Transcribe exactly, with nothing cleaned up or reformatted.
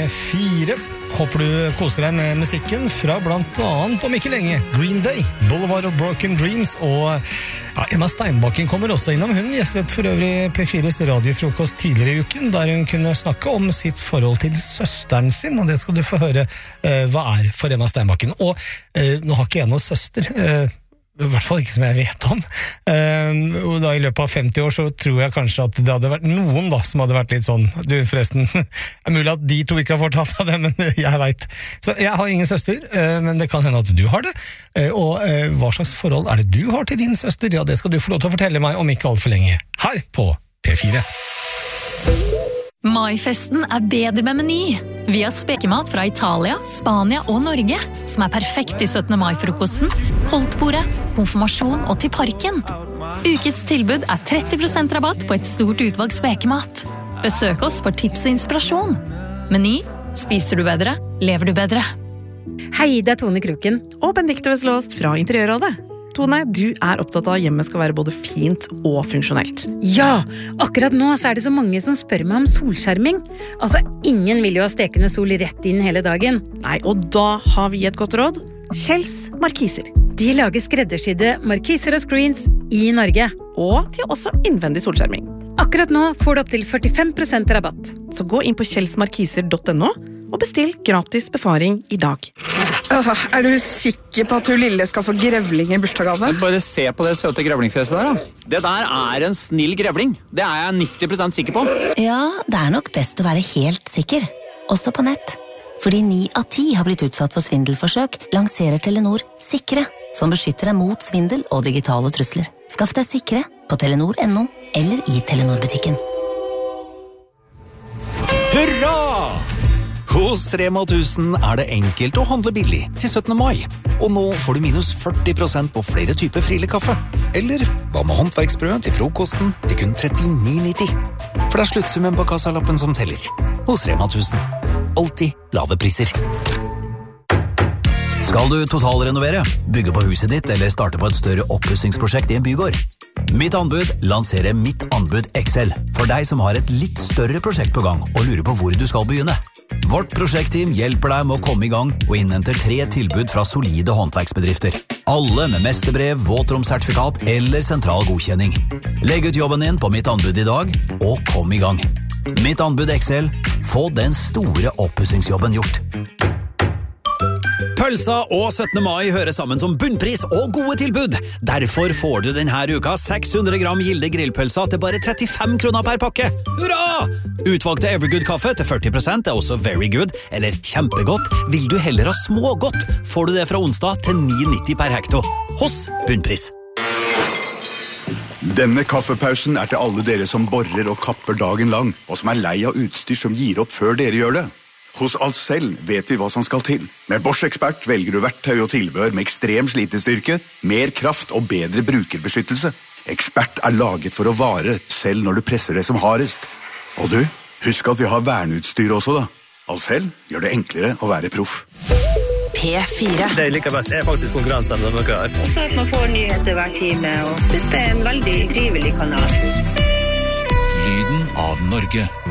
fire. Håper du koser deg med musikken fra blant annet, om ikke lenge, Green Day, Boulevard of Broken Dreams, og ja, Emma Steinbakken kommer også innom. Hun gjestet for øvrig P fires radiofrokost tidligere i uken, der hun kunne snakke om sitt forhold til søsteren sin, og det skal du få høre uh, hva er for Emma Steinbakken. Og uh, nå har ikke jeg noen søster, uh, i hvert fall ikke som jeg vet om. Um, og da i løpet av femti år så tror jeg kanskje at det hadde vært noen da, som hadde vært litt sånn, du forresten, det er mulig at de to ikke har fortalt av det, men jeg vet. Så jeg har ingen søster, uh, men det kan hende at du har det. Uh, og uh, hva slags forhold er det du har til din søster? Ja, det skal du få lov til å fortelle meg om ikke alt for lenge, her på P fire. Maifesten er bedre med Meny. Vi har spekemat fra Italia, Spania og Norge, som er perfekt i syttende mai-frokosten, holdtbordet, konfirmasjon og til parken. Ukets tilbud er tretti prosent rabatt på et stort utvalg spekemat. Besøk oss for tips og inspirasjon. Meny, spiser du bedre, lever du bedre. Hei, det er Tone Kroken. Og Benedikte Veslåst fra Interiørrådet. Tone, du er opptatt av at hjemmet skal være både fint og funksjonelt. Ja, akkurat nå så er det så mange som spør meg om solskjerming. Altså, ingen vil jo ha stekende sol rett inn hele dagen. Nei, og da har vi et godt råd. Kjells Markiser. De lager skreddersydde markiser og screens i Norge. Og de har også innvendig solskjerming. Akkurat nå får du opp til førtifem prosent rabatt. Så gå inn på kjelsmarkiser punktum no og bestill gratis befaring i dag. Øh, er du sikker på at du lille skal få grevling i bursdagsgave? Bare se på det søte grevlingfjeset der da. Det der er en snill grevling. Det er jeg nitti prosent sikker på. Ja, det er nok best å være helt sikker. Også på nett. Fordi ni av ti har blitt utsatt for svindelforsøk, lanserer Telenor Sikre, som beskytter deg mot svindel og digitale trusler. Skaff deg Sikre på telenor punktum no eller i Telenor-butikken. Hurra! Hos Rema tusen er det enkelt å handle billig til syttende mai. Og nå får du minus førti prosent på flere typer Friele kaffe. Eller hva med håndverksbrød til frokosten til kun trettini nitti. For det er sluttsummen på kassalappen som teller. Hos Rema tusen. Alltid lave priser. Skal du totalrenovere, bygge på huset ditt eller starte på et større oppussingsprosjekt i en bygård? Mitt anbud lanserer Mitt anbud X L for deg som har et litt større prosjekt på gang og lurer på hvor du skal begynne. Vårt prosjektteam hjelper deg med å komme i gang og innhenter tre tilbud fra solide håndverksbedrifter. Alle med mesterbrev, våtromsertifikat eller sentral godkjenning. Legg ut jobben din på Mitt anbud i dag, og kom i gang. Mitt anbud X L. Få den store oppussingsjobben gjort. Pølsa og syttende mai hører sammen som bunnpris og gode tilbud. Derfor får du denne uka seks hundre gram Gilde grillpølsa til bare trettifem kroner per pakke. Hurra! Utvalgte Evergood-kaffe til førti prosent er også very good, eller kjempegodt. Vil du heller ha smågodt, får du det fra onsdag til ni nitti per hekto. Hos bunnpris. Denne kaffepausen er til alle dere som borer og kapper dagen lang, og som er lei av utstyr som gir opp før dere gjør det. Hos Ahlsell vet vi hva som skal til. Med Bosch Expert velger du verktøy og tilbehør med ekstrem slitestyrke, mer kraft og bedre brukerbeskyttelse. Expert er laget for å vare, selv når du presser det som hardest. Og du, husk at vi har verneutstyr også da. Ahlsell gjør det enklere å være proff. P fire. Det jeg liker best er faktisk konkurransen med dere her. Og så at man får nyheter hver time, og synes det er en veldig trivelig kanal. Lyden av Norge.